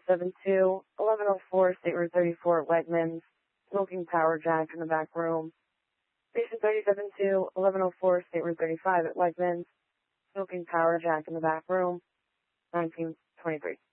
1104, State Route 34 at Wegmans, smoking power jack in the back room. Patient 37-2, 1104, State Route 35 at Wegmans, smoking power jack in the back room, 1923.